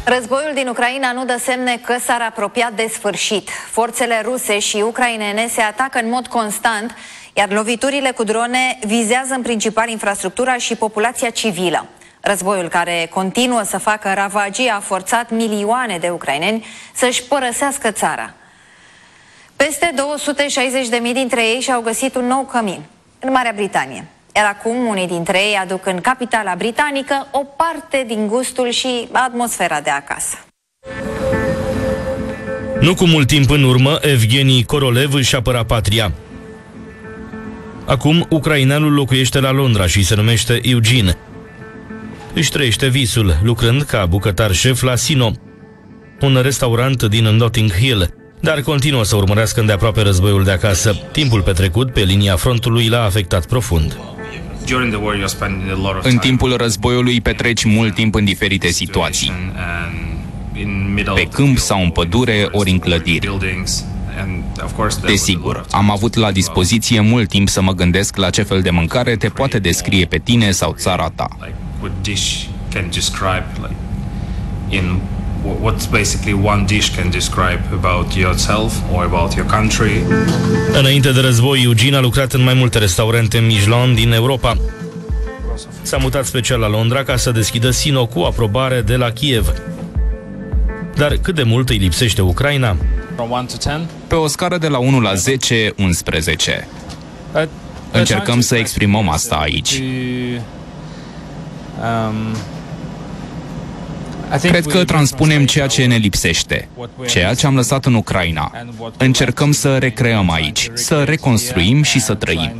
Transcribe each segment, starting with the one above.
Războiul din Ucraina nu dă semne că s-ar apropia de sfârșit. Forțele ruse și ucrainene se atacă în mod constant, iar loviturile cu drone vizează în principal infrastructura și populația civilă. Războiul care continuă să facă ravagii a forțat milioane de ucraineni să-și părăsească țara. Peste 260.000 dintre ei și-au găsit un nou cămin în Marea Britanie. Iar acum unii dintre ei aduc în capitala britanică o parte din gustul și atmosfera de acasă. Nu cu mult timp în urmă, Evgeni Korolev își apăra patria. Acum, ucraineanul locuiește la Londra și se numește Eugene. Își trăiește visul, lucrând ca bucătar șef la Sino, un restaurant din Notting Hill, dar continuă să urmărească îndeaproape războiul de acasă. Timpul petrecut pe linia frontului l-a afectat profund. În timpul războiului petreci mult timp în diferite situații, pe câmp sau în pădure, ori în clădiri. Desigur, am avut la dispoziție mult timp să mă gândesc la ce fel de mâncare te poate descrie pe tine sau țara ta. What's basically one dish can describe about yourself or about your country. Înainte de război, Eugene a lucrat în mai multe restaurante Michelin din Europa. S-a mutat special la Londra ca să deschidă Sino cu aprobare de la Kiev. Dar cât de mult îi lipsește Ucraina? Pe o scară de la 1 la 10, 11. Încercăm să exprimăm asta aici. Cred că transpunem ceea ce ne lipsește, ceea ce am lăsat în Ucraina. Încercăm să recreăm aici, să reconstruim și să trăim.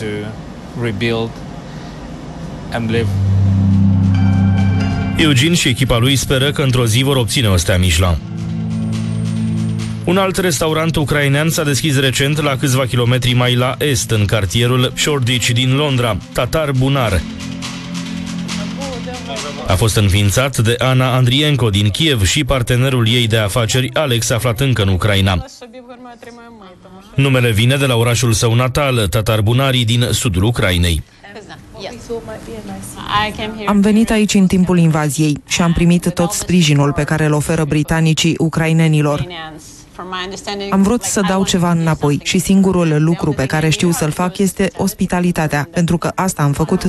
Eugene și echipa lui speră că într-o zi vor obține o stea Michelin. Un alt restaurant ucrainean s-a deschis recent la câțiva kilometri mai la est, în cartierul Shoreditch din Londra, Tatar Bunar. A fost înființat de Ana Andrienko din Kiev și partenerul ei de afaceri, Alex, aflat încă în Ucraina. Numele vine de la orașul său natal, Tatar Bunari, din sudul Ucrainei. Am venit aici în timpul invaziei și am primit tot sprijinul pe care îl oferă britanicii ucrainenilor. Am vrut să dau ceva înapoi și singurul lucru pe care știu să-l fac este ospitalitatea, pentru că asta am făcut